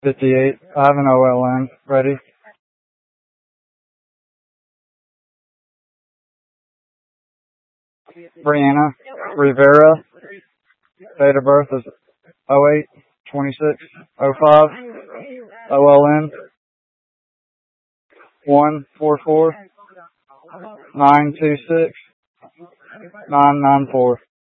58. I have an OLN ready. Brianna Rivera. Date of birth is 08/26/05. OLN 144 926 994.